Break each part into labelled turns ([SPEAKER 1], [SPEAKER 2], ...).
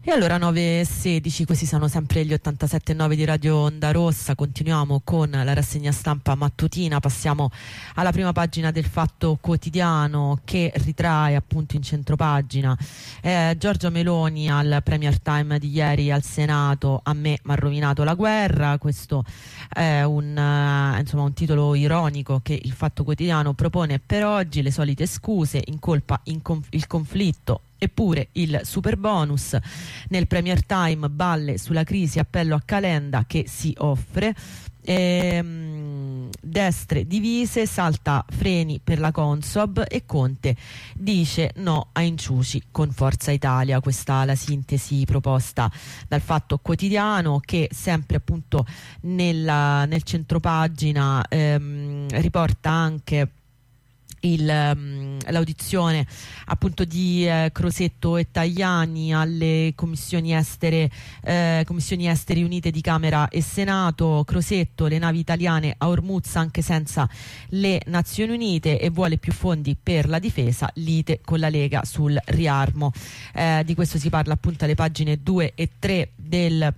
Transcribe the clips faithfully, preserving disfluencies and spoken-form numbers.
[SPEAKER 1] E allora nove e sedici, questi sono sempre gli ottantasette e nove di Radio Onda Rossa. Continuiamo con la rassegna stampa mattutina, passiamo alla prima pagina del Fatto Quotidiano, che ritrae appunto in centropagina eh, Giorgia Meloni al Premier Time di ieri al Senato: a me m'ha rovinato la guerra. Questo è un, uh, insomma, un titolo ironico che il Fatto Quotidiano propone per oggi. Le solite scuse, incolpa in conf- il conflitto, eppure il super bonus. Nel Premier Time balle sulla crisi, appello a Calenda che si offre. Ehm, destre divise, salta freni per la Consob e Conte dice no a inciuci con Forza Italia. Questa è la sintesi proposta dal Fatto Quotidiano, che sempre appunto nella, nel centropagina ehm, riporta anche Il, um, l'audizione appunto di eh, Crosetto e Tajani alle commissioni estere eh, commissioni esteri unite di Camera e Senato. Crosetto: le navi italiane a Hormuz anche senza le Nazioni Unite, e vuole più fondi per la difesa. Lite con la Lega sul riarmo. Eh, di questo si parla appunto alle pagine due e tre del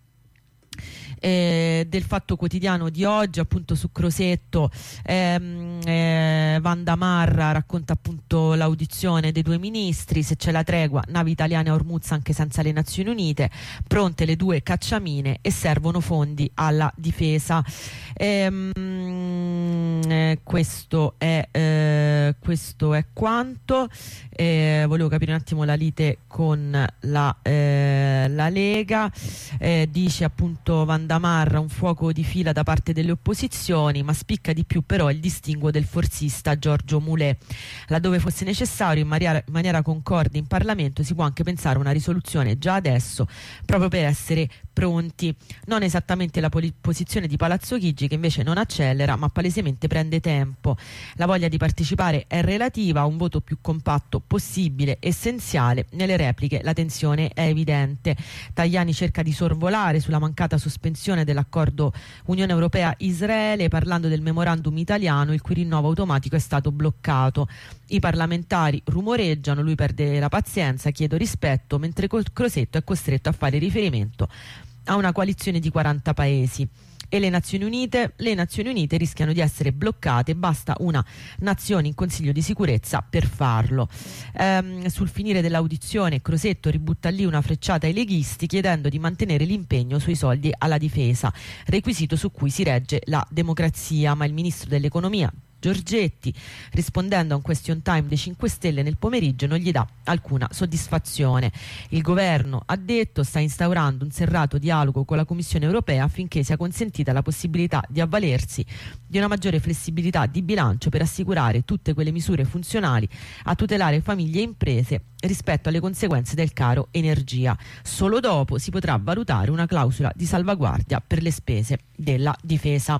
[SPEAKER 1] Eh, del Fatto Quotidiano di oggi. Appunto su Crosetto ehm, eh, Wanda Marra racconta appunto l'audizione dei due ministri: se c'è la tregua, navi italiane a Hormuz anche senza le Nazioni Unite, pronte le due cacciamine e servono fondi alla difesa. Ehm, eh, questo è eh, questo è quanto. Eh, volevo capire un attimo la lite con la, eh, la Lega. Eh, dice appunto Wanda Marra: un fuoco di fila da parte delle opposizioni, ma spicca di più però il distinguo del forzista Giorgio Mulè. Laddove fosse necessario in maniera, in maniera concorde in Parlamento si può anche pensare a una risoluzione già adesso, proprio per essere pronti. Non esattamente la poli- posizione di Palazzo Chigi, che invece non accelera ma palesemente prende tempo. La voglia di partecipare è relativa, a un voto più compatto possibile, essenziale. Nelle repliche la tensione è evidente. Tajani cerca di sorvolare sulla mancata sospensione dell'accordo Unione Europea-Israele, parlando del memorandum italiano il cui rinnovo automatico è stato bloccato. I parlamentari rumoreggiano, lui perde la pazienza: chiedo rispetto, mentre Crosetto è costretto a fare riferimento a una coalizione di quaranta paesi. E le Nazioni Unite? Le Nazioni Unite rischiano di essere bloccate, basta una nazione in Consiglio di Sicurezza per farlo. Ehm, sul finire dell'audizione Crosetto ributta lì una frecciata ai leghisti, chiedendo di mantenere l'impegno sui soldi alla difesa, requisito su cui si regge la democrazia. Ma il ministro dell'economia Giorgetti, rispondendo a un question time dei cinque Stelle nel pomeriggio, non gli dà alcuna soddisfazione. Il governo, ha detto, sta instaurando un serrato dialogo con la Commissione Europea affinché sia consentita la possibilità di avvalersi di una maggiore flessibilità di bilancio per assicurare tutte quelle misure funzionali a tutelare famiglie e imprese rispetto alle conseguenze del caro energia. Solo dopo si potrà valutare una clausola di salvaguardia per le spese della difesa.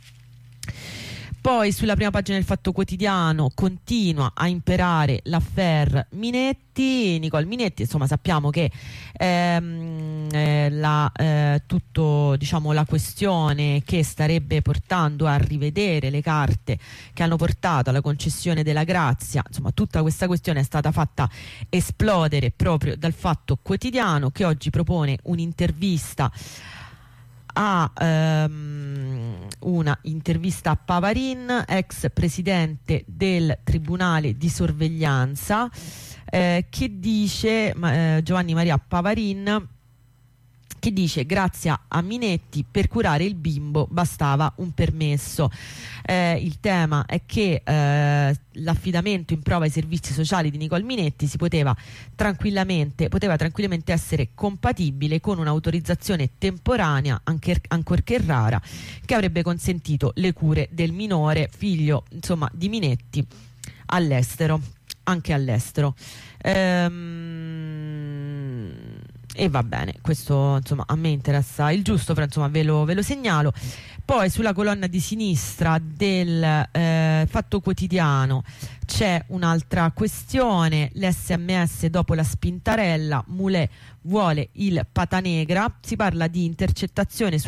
[SPEAKER 1] Poi sulla prima pagina del Fatto Quotidiano continua a imperare l'affaire Minetti. Nicole Minetti, insomma, sappiamo che ehm, eh, la, eh, tutto, diciamo, la questione che starebbe portando a rivedere le carte che hanno portato alla concessione della grazia, insomma tutta questa questione è stata fatta esplodere proprio dal Fatto Quotidiano, che oggi propone un'intervista a um, una intervista a Pavarin, ex presidente del Tribunale di Sorveglianza, eh, che dice eh, Giovanni Maria Pavarin, che dice: grazie a Minetti per curare il bimbo bastava un permesso. Eh, il tema è che eh, l'affidamento in prova ai servizi sociali di Nicole Minetti si poteva tranquillamente, poteva tranquillamente essere compatibile con un'autorizzazione temporanea, anche, ancorché rara, che avrebbe consentito le cure del minore, figlio insomma di Minetti, all'estero, anche all'estero. Ehm... E va bene, questo insomma a me interessa il giusto, però insomma ve lo, ve lo segnalo. Poi sulla colonna di sinistra del eh, Fatto Quotidiano c'è un'altra questione: l'esse emme esse dopo la spintarella, Mulè vuole il pata negra. Si parla di intercettazione su